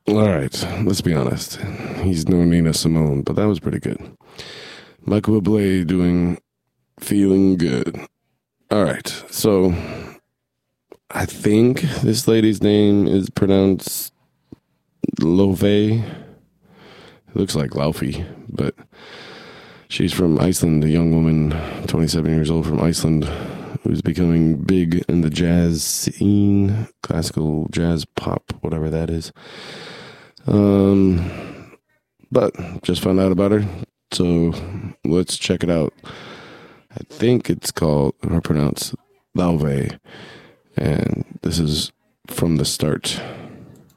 All right, let's be honest. He's no Nina Simone, but that was pretty good. Michael Bublé doing Feeling Good. All right, so I think this lady's name is pronounced Love. It looks like Laufey, but she's from Iceland, a young woman, 27 years old from Iceland, who's becoming big in the jazz scene, classical jazz pop, whatever that is. But just found out about her, so let's check it out. I think it's called, or pronounced Lauve, and this is From the Start.